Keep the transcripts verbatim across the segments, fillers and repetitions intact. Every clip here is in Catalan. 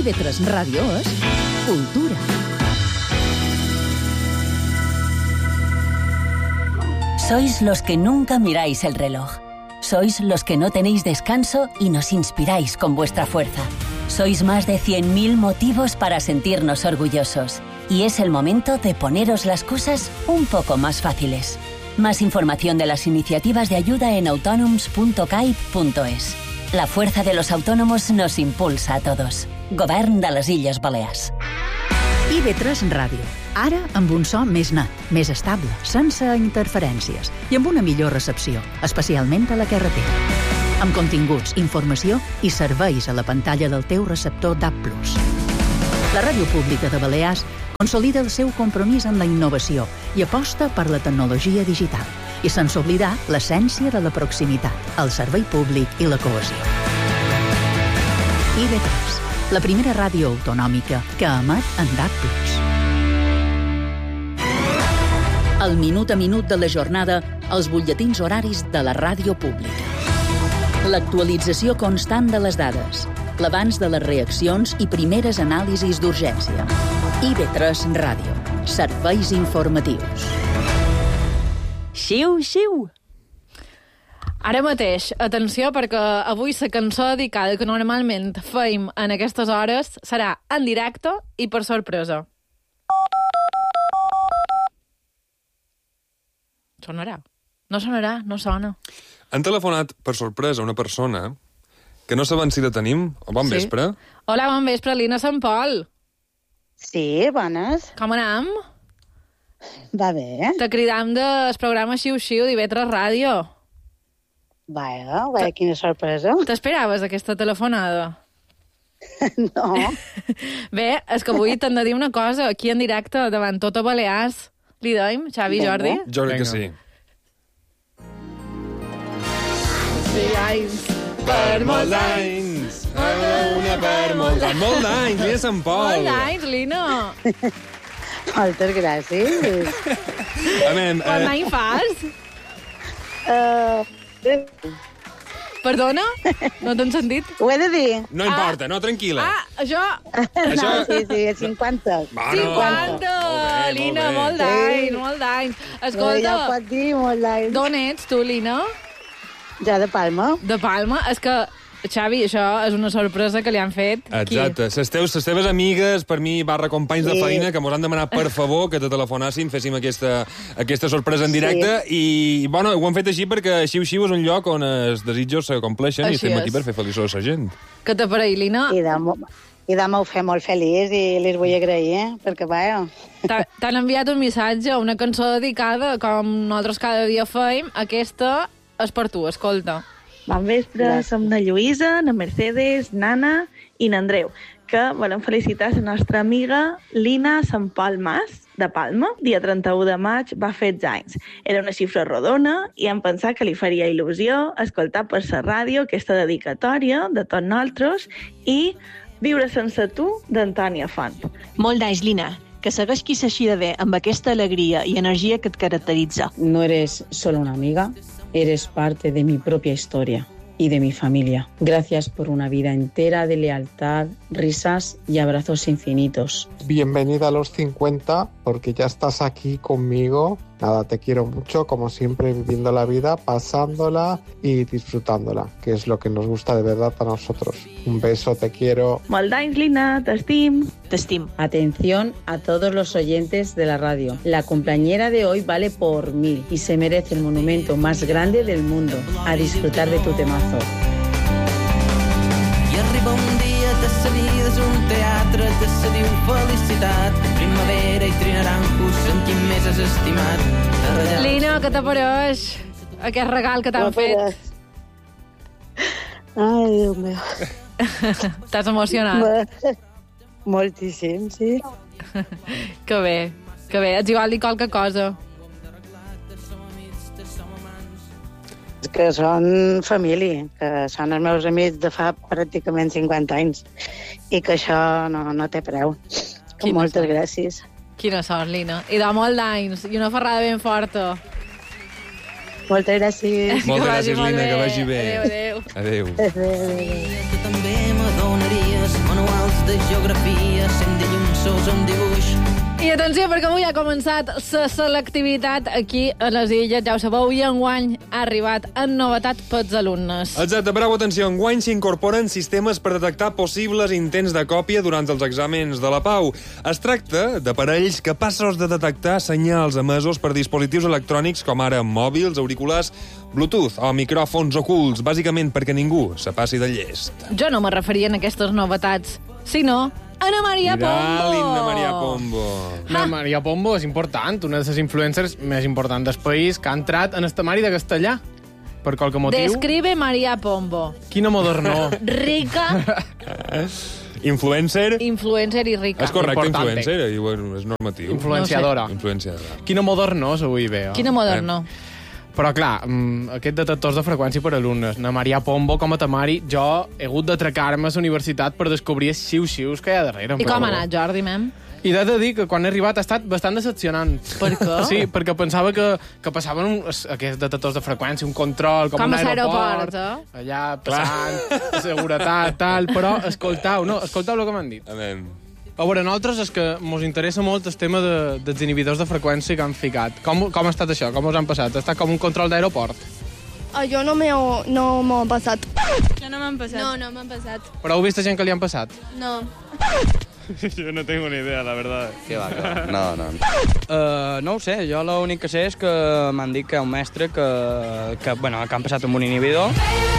I V tres Ràdio és cultura. Sois los que nunca miráis el reloj. Sois los que no tenéis descanso y nos inspiráis con vuestra fuerza. Sois más de cien mil motivos para sentirnos orgullosos. Y es el momento de poneros las cosas un poco más fáciles. Más información de las iniciativas de ayuda en autonoms punto caib punto es. La fuerza de los autónomos nos impulsa a todos. Govern de les Illes Balears. I V tres Ràdio. Ara amb un so més net, més estable, sense interferències i amb una millor recepció, especialment a la carretera. Amb continguts, informació i serveis a la pantalla del teu receptor D A B plus. La Ràdio Pública de Balears consolida el seu compromís amb la innovació i aposta per la tecnologia digital, i sense oblidar l'essència de la proximitat, el servei públic i la cohesió. I V tres, la primera ràdio autonòmica que emet en D A B plus. El minut a minut de la jornada, els butlletins horaris de la ràdio pública. L'actualització constant de les dades, l'abans de les reaccions i primeres anàlisis d'urgència. I V tres Ràdio. Serveis informatius. Xiu, xiu! Ara mateix, atenció, perquè avui la cançó dedicada que normalment feim en aquestes hores serà en directe i per sorpresa. Sonarà? No sonarà, no sona. Han telefonat per sorpresa una persona que no saben si la tenim. Bon Sí. vespre. Hola, bon vespre, Lina Sant Pol. Sí, bones. Com anam? Va bé. Te cridam del programa Xiu Xiu d'I V tres Ràdio. Vaja, vaja, quina sorpresa. T'esperaves aquesta telefonada? No. Bé, és que avui t'hem de dir una cosa, aquí en directe, davant tota Balears. Li deim, Xavi, Vinga. Jordi? Jo crec que sí. Sí, anys. Per molts anys! Una per molts anys! Molts anys, Lina Sant Pol! Molts anys, Lina! Moltes gràcies. A veure, Quant eh, any fas? Uh, Perdona? No t'han sentit? ho he de dir? no importa, no, tranquil·la. Ah, això... Això... No, sí, sí, cinquanta. Bueno, cinquanta! molt bé, Lina, molt bé. molt d'anys, molt d'anys. Ja Escolta, ho pot dir, molt d'anys. d'on ets tu, Lina? Ja de Palma. De Palma? És que, Xavi, això és una sorpresa que li han fet. Exacte. Les teus, les teves amigues, per mi, barra companys de Sí. feina, que mos han demanat, per favor, que te telefonassin, féssim aquesta, aquesta sorpresa en directe, i, bueno, ho hem fet així perquè Xiu Xiu és un lloc on els desitjos se compleixen i Així estem aquí és. per fer feliços a la gent. Que t'aparell, Lina. I demà, i demà ho fem molt feliç i li vull agrair, eh? Perquè, vaja... T'ha- T'han enviat un missatge, una cançó dedicada, com nosaltres cada dia feim. Aquesta és per tu, escolta. Bon vespre, Gràcies. som na Lluïsa, na Mercedes, Nana i n'Andreu, que volem felicitar la nostra amiga Lina Sant Pol Mas, de Palma. Dia trenta-u de maig va fer anys. Era una xifra rodona i hem pensat que li faria il·lusió escoltar per la ràdio aquesta dedicatòria de tots nosaltres i Viure sense tu, d'Antònia Font. Molt d'anys, Lina. Que segueixis així de bé, amb aquesta alegria i energia que et caracteritza. No eres solo una amiga, eres parte de mi propia historia y de mi familia. Gracias por una vida entera de lealtad, risas y abrazos infinitos. Bienvenida a los cincuenta, porque ya estás aquí conmigo. Nada, te quiero mucho, como siempre, viviendo la vida, pasándola y disfrutándola, que es lo que nos gusta de verdad a nosotros. Un beso, te quiero. Molt d'anys, Lina, t'estim. T'estim. Atención a todos los oyentes de la radio. La cumpleañera de hoy vale por mil y se merece el monumento más grande del mundo. A disfrutar de tu temazo. I arriba un dia de sa vida és un teatre de sa diu felicitat, primavera i trinaranjos amb qui més has estimat. Arrellat... Lina, què t'apareix aquest regal que t'han fet? Ai, Déu meu. T'has emocionat? Moltíssim, sí. Que bé, que bé. Ets igual dir qualque cosa. Que són família, que són els meus amics de fa pràcticament cinquanta anys i que això no, no té preu. Quina Moltes sort. gràcies. Quina sort, Lina. I de molt d'anys. I una ferrada ben forta. Moltes gràcies. Moltes Que vagi gràcies, molt Lina, bé. que vagi bé. Adéu, adéu. Adéu. Adéu. Tu també me donaries manuals de geografia, cent de llums sols un dibuix. I atenció, perquè avui ha començat la selectivitat aquí a les Illes, ja ho sabeu, i enguany ha arribat en novetat pels alumnes. Exacte, preu atenció, enguany s'incorporen sistemes per detectar possibles intents de còpia durant els exàmens de la Pau. Es tracta d'aparells capaços de detectar senyals emesos per dispositius electrònics com ara mòbils, auriculars, Bluetooth o micròfons ocults, bàsicament perquè ningú se passi de llest. Jo no me referia a aquestes novetats, sinó Ana Maria Pombo! L'Anna Maria Pombo. Ana Maria Pombo és important, una de les influencers més importants del país, que ha entrat en el temari de castellà. Per qualque motiu... Describe Maria Pombo. Quina modernó. Rica. Influencer. Influencer i rica. És correcte, Importante. influencer, i bueno, és normatiu. Influenciadora. No sé. Influenciadora. Quina modernó avui ve. Quina modernó. Eh? Però, clar, aquest detectors de freqüència per alumnes, na Maria Pombo, com a temari, jo he hagut d'atracar-me a la universitat per descobrir els xiu-xius que hi ha darrere. I com ha anat, Jordi, mem? I he de dir que quan he arribat ha estat bastant decepcionant. Per què? Sí, perquè pensava que, que passaven un, aquests detectors de freqüència, un control, com, com un a aeroport, aeroport, eh? allà passant, seguretat, tal, però escoltau, no, escoltau el que m'han dit. Anem. A veure, a nosaltres és que ens interessa molt el tema de, dels inhibidors de freqüència que han ficat. Com, com ha estat això? Com us han passat? Ha estat com un control d'aeroport? Uh, jo no m'ho no m'ho han passat. Jo no m'han passat. No, no m'han passat. Però heu vist gent que li han passat? No. Yo no tengo ni idea, la verdad. ¿Qué va, qué va? No, no. Uh, no ho sé, jo l'únic que sé és que m'han dit que hi ha un mestre que, que, bueno, que han passat amb un inhibidor.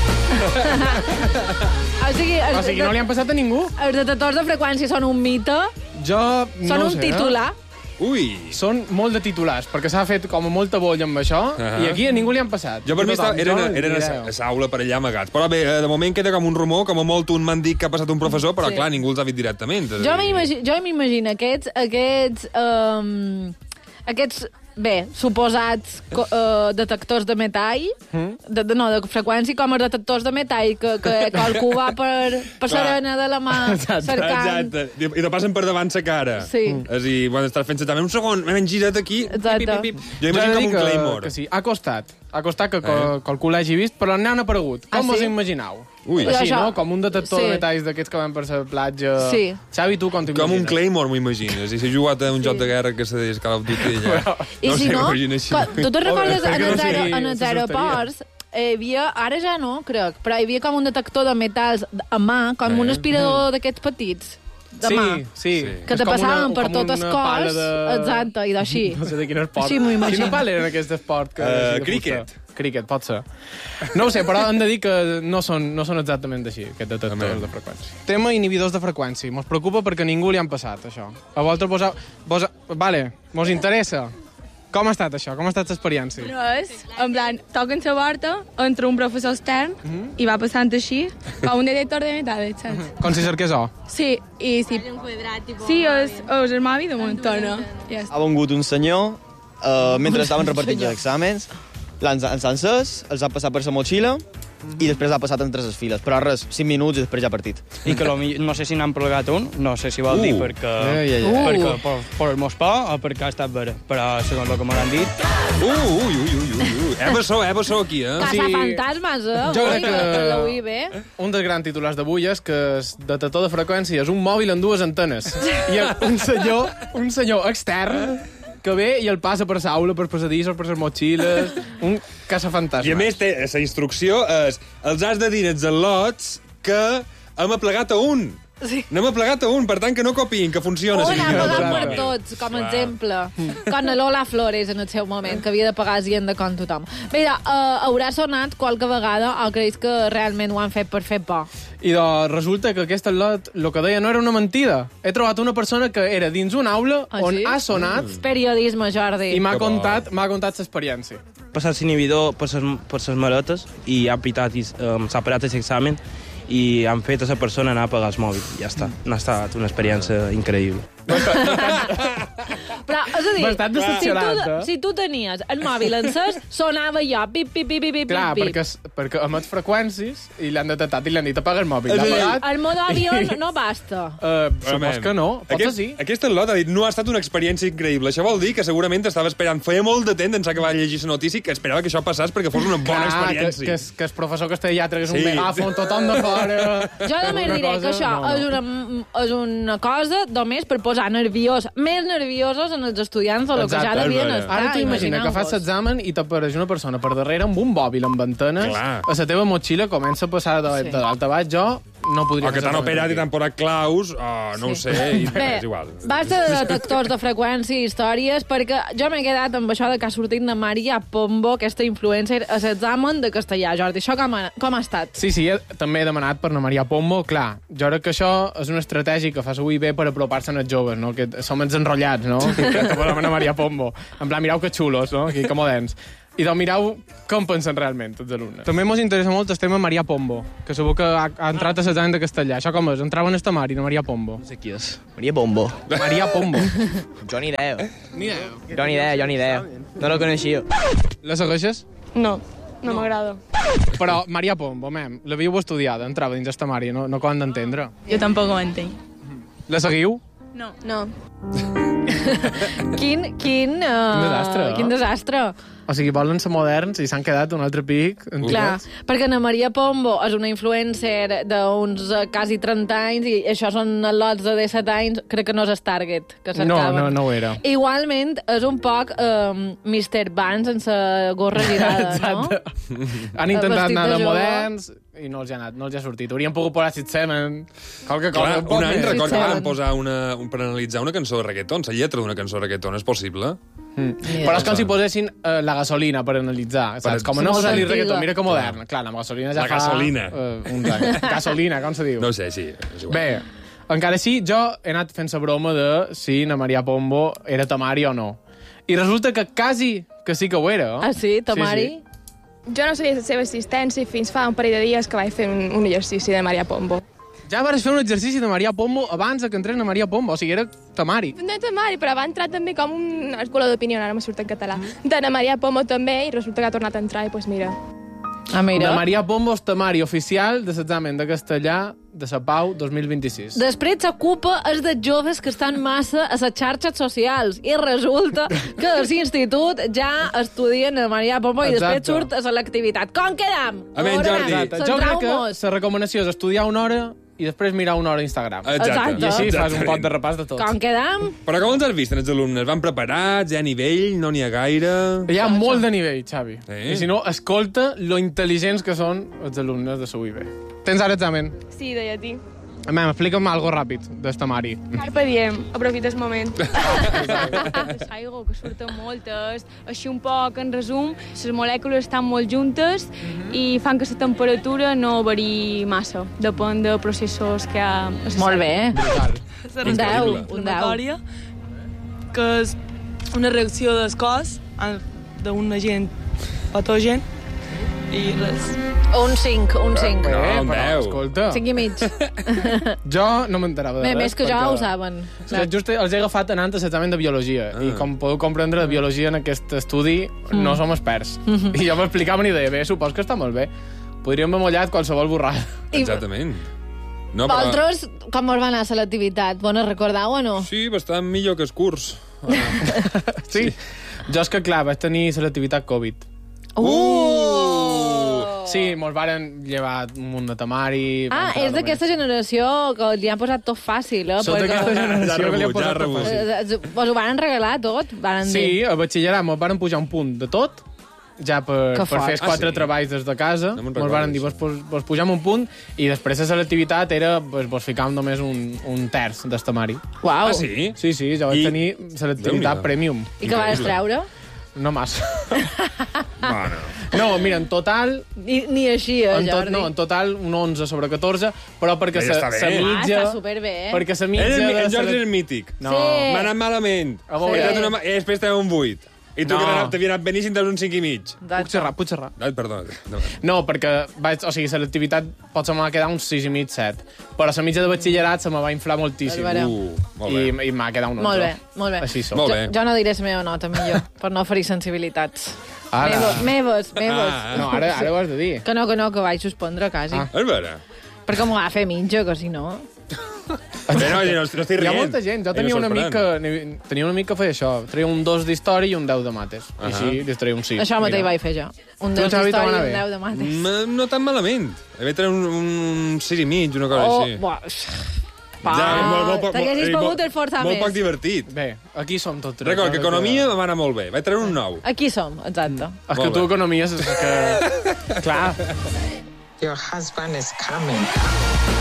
O sigui, o sigui, no li han passat a ningú? Els detectors de freqüència són un mite? Jo Són no un sé, titular? Eh? Ui! Són molt de titulars, perquè s'ha fet com molta bolla amb això, uh -huh. i aquí a ningú li han passat. Jo per mi estava, eren, jo, eren a l'aula per allà amagats. Però bé, de moment queda com un rumor, com a molt un m'han dit que ha passat un professor, però Sí. clar, ningú els ha dit directament. Jo m'imagino, jo m'imagino aquests, aquests, um, aquests, bé, suposats uh, detectors de metall, Mm. de, de, no, de freqüència, com els detectors de metall, que, que, que algú va per, per l'arena de la mà Exacte, cercant... exacte. I te passen per davant sa cara. Sí. És a dir, quan estàs fent-se també, un segon, m'hem girat aquí. Exacte. Pip, pip, pip. Jo Jo he imagino de com dir un que, Claymore. que sí, ha costat. Ha costat que, que, que algú l'hagi vist, però n'han aparegut. Ah, Com sí? us imaginau? Ui. Així, Això- no? Com un detector Sí. de metalls d'aquests que van per la platja. Sí. Xavi, tu com t'imagines? Com un Claymore, m'ho imagines. I si he jugat a un joc de guerra que se deia Call of Duty allà. I si sé, no, m'imagino així. quan- tu te'n recordes Per què en no els, aero, sigui- en els s'assustaria? aeroports hi havia, ara ja no, crec, però hi havia com un detector de metalls a mà, com Eh. un aspirador d'aquests petits, de Sí, mà. sí. Que És te com passaven una- per com tot el una cos. pala de- Exacte, i d'així. No sé de quin esport. Així m'ho imagino. Quina pala eren aquest esport? Que, Eh, així de cricket. fusta? Cricket, pot ser. No ho sé, però hem de dir que no són, no són exactament així, aquests detectors de freqüència. Tema inhibidors de freqüència. Mos preocupa perquè ningú li han passat, això. A vosaltres vos... ha- vos ha- vale, mos interessa. Com ha estat això? Com ha estat l'experiència? Res, en plan, toquen la porta, entra un professor extern i va passant així, com un detector de metall, saps? Com si cerqués O. Sí, i si... Sí, és, és el mòbil de Montana. Ja està. Ha vengut un senyor, uh, mentre estaven repartits els exàmens, l'han els han encès, els ha passat per la motxilla i després ha passat entre les files. Però res, cinc minuts i després ja ha partit. I que lo, mi- no sé si n'han plegat un, no sé si vol Uh. dir perquè, Ai, ai, ai. perquè per, per el Mospà o perquè ha estat vera, però segons el que m'han dit... Uh, ui, ui, ui, ui, ui. Eva so, Eva so aquí, eh? Caçafantasmes, eh? Jo Ui, crec que- per la U I B. Un dels grans titulars d'avui és que el detector de freqüència és un mòbil amb dues antenes. I hi ha un senyor, un senyor extern que ve i el passa per l'aula, per passadissos, per les motxilles, un caçafantasmes. I a més, té, la instrucció és els has de dir als al·lots que hem aplegat a un. Sí. N'hem aplegat a un, per tant, que no copiïn, que funciona. Un si ha no, pagat no, per no. tots, com a Clar. exemple. Com la Lola Flores en el seu moment, que havia de pagar gent de com tothom. Mira, uh, haurà sonat qualque vegada o creus que realment ho han fet per fer por? I doncs resulta que aquest al·lot, el que deia, no era una mentida. He trobat una persona que era dins una aula Ah, on sí? ha sonat Mm. Periodisme, Jordi. i m'ha contat m'ha contat l'experiència. Passat l'inhibidor per ses, per ses maletes i ha pitat i um, s'ha parat l'examen i han fet a la persona anar a pagar el mòbil. Ja està. N'ha estat una experiència increïble. Però, és a dir, bastant si decepcionat, tu, eh? si tu tenies el mòbil encès, sonava ja, pip, pip, pip, pip, pip, Clar, pip. perquè, perquè emet freqüències i l'han detectat i l'han dit apaga el mòbil. És L'ha a dir, apagat. El modo avió no basta. Uh, supos que no, potser Aquest, sí. Aquest lot ha dit, no ha estat una experiència increïble. Això vol dir que segurament estava esperant, feia molt de temps d'ençà que va llegir la notícia, que esperava que això passés perquè fos una bona Clar, experiència. Que, que, es, que el professor castellà tragués Sí. un megàfon, tothom de fora... Jo només diré que això no, no. És, una, és una cosa només per posar nerviós, més nerviosos en els estudiants de lo que ja devien estar. Ara tu imagina que fas l'examen i t'apareix una persona per darrere amb un mòbil amb antenes, Clar. a la teva motxilla comença a passar de, Sí. de dalt a baix. Jo no podria... O que fer t'han exactament operat i aquí. t'han posat claus, oh, no Sí. ho sé, i Bé, és igual. basta de detectors de freqüència i històries, perquè jo m'he quedat amb això de que ha sortit de Maria Pombo, aquesta influencer, a l'examen de castellà. Jordi, això com ha, com ha estat? Sí, sí, també he demanat per la Maria Pombo. Clar, jo crec que això és una estratègia que fa la U I B per apropar-se als joves, no? Que som els enrotllats, no? Que, que posem a Maria Pombo. En plan, mireu que xulos, no? Aquí, que moderns. I doncs mireu com pensen realment els alumnes. També ens interessa molt el tema Maria Pombo, que segur que ha, ha entrat a l'examen de castellà. Això com és? Entrava en esta Mari, la Maria Pombo. No sé qui és. Maria Pombo. Maria Pombo. Jo ni idea. Ni idea. Jo ni idea, jo ni idea. No la coneixia. La segueixes? No, no, m'agrada. Però Maria Pombo, mem, l'havíeu estudiada, entrava dins esta Mari, no, no com d'entendre. Jo tampoc ho entenc. La seguiu? No. No. Quin, quin, uh, Quin desastre, no? Quin desastre. O sigui, volen ser moderns i s'han quedat un altre pic. Clar, perquè na Maria Pombo és una influencer d'uns uh, quasi trenta anys i això són lots de disset anys, crec que no és el target que No, cercaven. no, no ho era. Igualment, és un poc um, mister Vance sense gorra girada, no? Han intentat Vestit anar de de jove. moderns i no els ha anat, no els ha sortit. Haurien pogut posar Sid Semen, qualque cosa. Clar, un poc un any més. record que van posar una, un, per analitzar una cançó de reggaeton, la lletra d'una cançó de reggaeton, és possible? Mm. Però és com si posessin uh, la gasolina per analitzar, saps? Com a no Molt posar-li antiga. reggaeton, mira que modern. Clar, la gasolina ja La fa... gasolina. Uh, uns anys. Gasolina, com se diu? No ho sé, sí. És igual. Bé, encara així, jo he anat fent la broma de si na Maria Pombo era Tamari o no. I resulta que quasi que sí que ho era. Ah, sí? Tamari? Sí, sí. Jo no sabia la seva existència fins fa un parell de dies que vaig fer un, un exercici de Maria Pombo. Ja vas fer un exercici de Maria Pombo abans que entrés na Maria Pombo, o sigui, era Tamari. No és Tamari, però va entrar també com un escola d'opinió, ara me surt en català. De na Maria Pombo també, i resulta que ha tornat a entrar, i doncs mira. Ah, mira. De Maria Pombo és Tamari oficial de l'examen de castellà de la Pau dos mil vint-i-sis. Després s'ocupa els de joves que estan massa a les xarxes socials i resulta que a l'institut ja estudien a Maria Pombo i després Exacte. surt a selectivitat. Com quedam? Amén, Jordi. Veurem. Jo crec que Centrau-mos. la recomanació és estudiar una hora i després mirar una hora a Instagram. Exacte. I així fas un Exactament. pot de repàs de tot. Com quedam? Però com els has vist, els alumnes? Van preparats? Hi ha nivell? No n'hi ha gaire? Hi ha molt de nivell, Xavi. Sí? I si no, escolta lo intel·ligents que són els alumnes de la U I B. Tens ara examen. Sí, de llatí. Mem, explica'm algo ràpid d'esta Mari. Carpe diem, aprofita el moment. És aigua que surten moltes, així un poc, en resum, les molècules estan molt juntes i fan que la temperatura no varia massa, depèn de processos que hi ha. Molt bé. Brutal. La Un deu, un inflamatòria, que és una reacció del cos a- d'un agent patogen i res. Un cinc, un cinc. Bé, No, un però, deu. escolta, Cinc i mig. jo no m'enterava de Bé, res. més que jo perquè- ho saben. És que just els he agafat anant a l'examen de biologia Ah. i com podeu comprendre de biologia en aquest estudi Mm. no som experts. Mhm. I jo m'explicava i deia, bé, supos que està molt bé. Podríem haver mullat qualsevol borrada. Exactament. No, però... Vosaltres, com us va anar a selectivitat? Vos ne recordeu o no? Sí, bastant millor que el curs. Sí? Jo és que, clar, vaig tenir selectivitat Covid. Uh! Sí, mos varen llevar un munt de tamari... Ah, és d'aquesta generació que li han posat tot fàcil, eh? Sota aquesta generació que li han rebut, ja posat tot rebut. fàcil. Eh, Vos ho van regalar tot, van Sí, dir. a batxillerat mos varen pujar un punt de tot, ja per, Que per fort. fer els Ah, quatre sí? treballs des de casa. No me'n Mos varen recordo, dir, vos, això. pos- vos pujam un punt, i després la selectivitat era, pues, vos ficàvem només un, un terç del tamari. Uau. Ah, sí? Sí, sí, jo vaig I- tenir selectivitat Déu-n'hi-do. premium. I què vas treure? No massa. Bueno. No, mira, en total... Ni, ni així, eh, En tot, Jordi? no, en total un onze sobre catorze, però perquè Bé, sa, està bé. sa mitja... Ah, està superbé, eh? Perquè sa Ell, mitja... el, de el Jordi sele- és mític. No. Sí. M'ha anat malament. A veure. He donat una... I després té un vuit. I tu No. que t'havia anat beníssim des un cinc i mig. Puc xerrar, puc xerrar. Ai, perdó. No. No, perquè vaig, o sigui, selectivitat potser me va quedar uns sis i mig, set. Però a la mitja de batxillerat se me va inflar moltíssim. Bàrbara. Uh, molt I, bé. i m'ha quedat un onze. Molt bé, molt bé. Així som. Molt Jo, bé. jo no diré la meva nota, millor, per no oferir sensibilitats. Ara. Meves, meves, meves. Ah, No, ara, ara ho has de dir. Que no, que no, que vaig suspendre, quasi. Ah. És vera. Perquè m'ho va fer mitja, que si no... Bé, no, no, no estic Hi rient. ha molta gent. Jo tenia un amic que, tenia un amic que feia això. Treia un dos d'història i un deu de mates. I així li treia un sis. Això mateix Mira. vaig fer jo. Un Tu, deu Xavi, te va d'història anar i un bé? deu de mates. Mm, No tan malament. Vaig treure un, un sis i mig, una cosa Oh, així. buah. Ja, molt, molt, poc- T'haguessis eh, pogut molt- esforçar Molt més. poc divertit. Bé, aquí som tots tres. Record que no? economia va anar molt bé. Vaig treure un nou. Aquí som, exacte. És que Molt tu bé. economies és que... Clar. Your husband is coming.